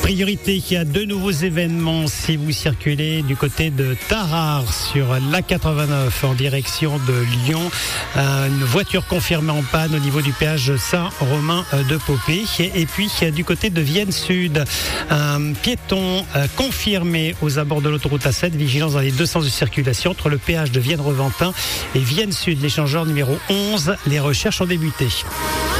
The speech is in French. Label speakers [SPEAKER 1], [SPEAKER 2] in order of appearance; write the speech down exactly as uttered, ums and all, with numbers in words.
[SPEAKER 1] Priorité, il y a deux nouveaux événements si vous circulez du côté de Tarare sur l'A quatre-vingt-neuf en direction de Lyon. Euh, une voiture confirmée en panne au niveau du péage Saint-Romain-de-Popé. Et puis du côté de Vienne Sud, un piéton euh, confirmé aux abords de l'autoroute A sept. Vigilance dans les deux sens de circulation entre le péage de Vienne-Reventin et Vienne Sud. L'échangeur numéro onze. Les recherches ont débuté.